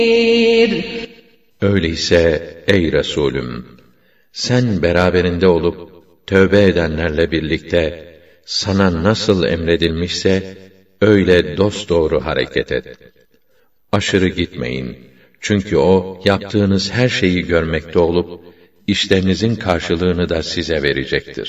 Öyleyse ey Resulüm, sen beraberinde olup tövbe edenlerle birlikte sana nasıl emredilmişse öyle dosdoğru hareket et. Aşırı gitmeyin. Çünkü o yaptığınız her şeyi görmekte olup işlerinizin karşılığını da size verecektir.